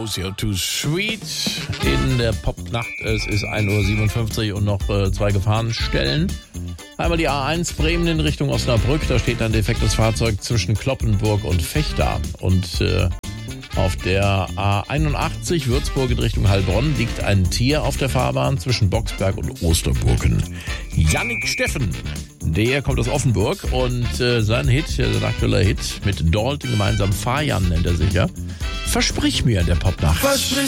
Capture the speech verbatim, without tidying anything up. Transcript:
Blues, You're Too Sweet in der Popnacht. Es ist ein Uhr siebenundfünfzig und noch äh, zwei Gefahrenstellen. Einmal die A eins Bremen in Richtung Osnabrück. Da steht ein defektes Fahrzeug zwischen Kloppenburg und Vechta. Und äh, auf der A einundachtzig Würzburg in Richtung Heilbronn liegt ein Tier auf der Fahrbahn zwischen Boxberg und Osterburken. Jannik Steffen, der kommt aus Offenburg und äh, sein Hit, sein aktueller Hit mit Dalton gemeinsam, Fajan nennt er sich ja. Versprich mir in der Popnacht. Versprich